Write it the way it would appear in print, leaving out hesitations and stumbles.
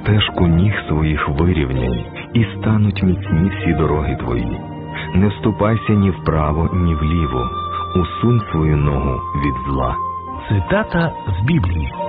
стежку ніг своїх вирівняй, і стануть міцні всі дороги твої. Не вступайся ні вправо, ні вліво, усунь свою ногу від зла. Цитата з Біблії.